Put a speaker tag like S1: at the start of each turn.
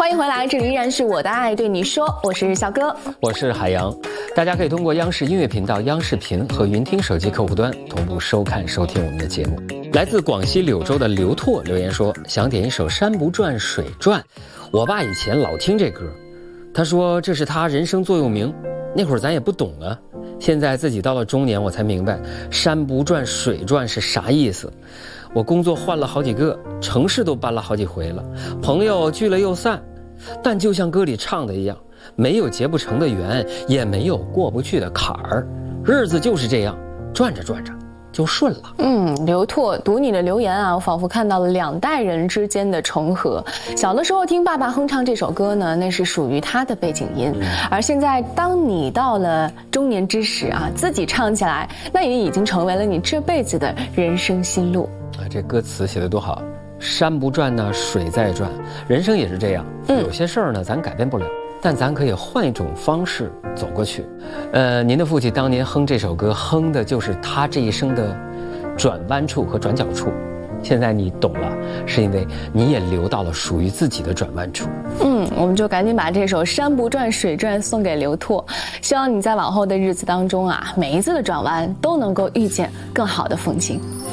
S1: 欢迎回来，这里依然是我的爱对你说，我是笑哥，
S2: 我是海洋。大家可以通过央视音乐频道、央视频和云听手机客户端同步收看收听我们的节目。来自广西柳州的刘拓留言说，想点一首《山不转水转》，我爸以前老听这歌，他说这是他人生座右铭。那会儿咱也不懂啊，现在自己到了中年，我才明白山不转水转是啥意思。我工作换了好几个，城市都搬了好几回了，朋友聚了又散，但就像歌里唱的一样，没有结不成的缘，也没有过不去的坎儿，日子就是这样，转着转着就顺了。
S1: 刘拓，读你的留言啊，我仿佛看到了两代人之间的重合。小的时候听爸爸哼唱这首歌呢，那是属于他的背景音，而现在当你到了中年之时啊，自己唱起来，那也已经成为了你这辈子的人生心路
S2: 啊！这歌词写得多好，山不转呢，水在转，人生也是这样。有些事儿呢，咱改变不了，但咱可以换一种方式走过去。您的父亲当年哼这首歌，哼的就是他这一生的转弯处和转角处。现在你懂了，是因为你也留到了属于自己的转弯处。
S1: 我们就赶紧把这首《山不转水转》送给刘拓，希望你在往后的日子当中啊，每一次的转弯都能够遇见更好的风景。